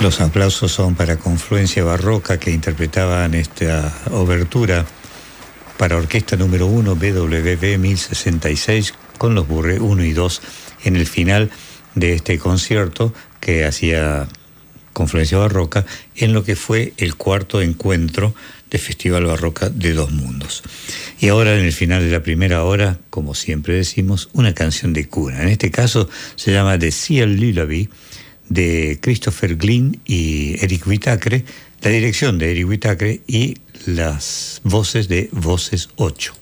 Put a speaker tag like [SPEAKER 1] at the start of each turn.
[SPEAKER 1] Los aplausos son para Confluencia Barroca, que interpretaban esta obertura para orquesta número 1 BWV 1066 con los Bourré 1 y 2 en el final de este concierto que hacía Confluencia Barroca en lo que fue el cuarto encuentro de Festival Barroca de Dos Mundos. Y ahora, en el final de la primera hora, como siempre decimos, una canción de cuna. En este caso se llama The Seal Lullaby, de Christopher Glynn y Eric Whitacre, la dirección de Eric Whitacre y las voces de Voces 8.